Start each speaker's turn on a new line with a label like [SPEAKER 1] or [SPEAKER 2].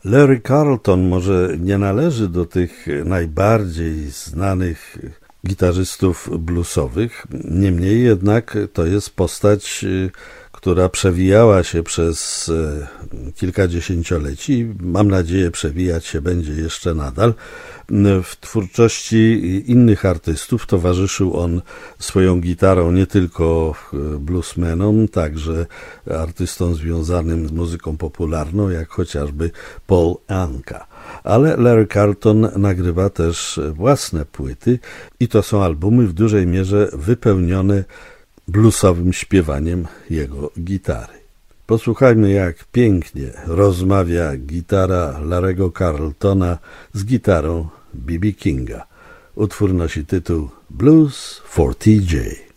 [SPEAKER 1] Larry Carlton może nie należy do tych najbardziej znanych gitarzystów bluesowych, niemniej jednak to jest postać, która przewijała się przez kilka dziesięcioleci, mam nadzieję przewijać się będzie jeszcze nadal. W twórczości innych artystów towarzyszył on swoją gitarą nie tylko bluesmenom, także artystom związanym z muzyką popularną, jak chociażby Paul Anka. Ale Larry Carlton nagrywa też własne płyty i to są albumy w dużej mierze wypełnione bluesowym śpiewaniem jego gitary. Posłuchajmy, jak pięknie rozmawia gitara Larry'ego Carltona z gitarą B.B. Kinga. Utwór nosi tytuł Blues for TJ.